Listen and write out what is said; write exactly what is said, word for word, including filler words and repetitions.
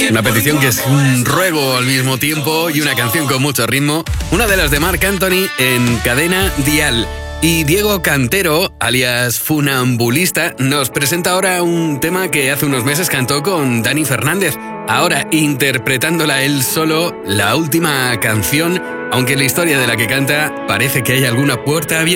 Una petición que es un ruego al mismo tiempo y una canción con mucho ritmo. Una de las de Marc Anthony en Cadena Dial. Y Diego Cantero, alias Funambulista, nos presenta ahora un tema que hace unos meses cantó con Dani Fernández. Ahora interpretándola él solo, la última canción, aunque en la historia de la que canta parece que hay alguna puerta abierta.